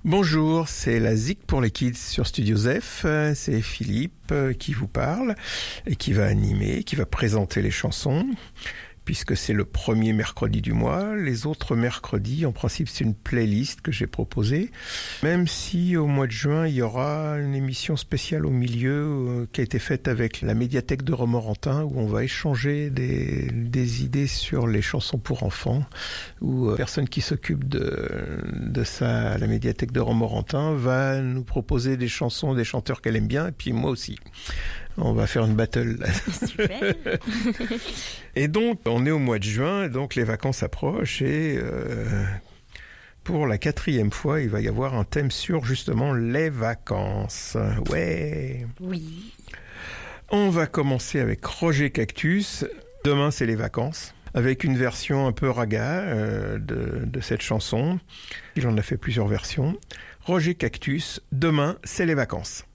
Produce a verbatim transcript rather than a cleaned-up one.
Bonjour, c'est la Z I C pour les Kids sur Studio Zef. C'est Philippe qui vous parle et qui va animer, qui va présenter les chansons, puisque c'est le premier mercredi du mois. Les autres mercredis, en principe, c'est une playlist que j'ai proposée. Même si au mois de juin, il y aura une émission spéciale au milieu euh, qui a été faite avec la médiathèque de Romorantin, où on va échanger des, des idées sur les chansons pour enfants, où euh, personne qui s'occupe de, de ça à la médiathèque de Romorantin va nous proposer des chansons des chanteurs qu'elle aime bien, et puis moi aussi. On va faire une battle là. Super. Et donc, on est au mois de juin, donc les vacances approchent et euh, pour la quatrième fois, il va y avoir un thème sur justement les vacances. Ouais. Oui. On va commencer avec Roger Cactus. Demain, c'est les vacances, avec une version un peu raga euh, de, de cette chanson. Il en a fait plusieurs versions. Roger Cactus, demain, c'est les vacances.